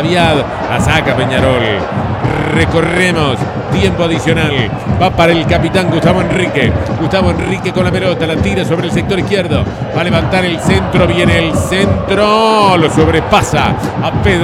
Aviad, la saca Peñarol. Recorremos tiempo adicional. Va para el capitán Gustavo Enrique. Gustavo Enrique con la pelota, la tira sobre el sector izquierdo. Va a levantar el centro, viene el centro, lo sobrepasa a Pedro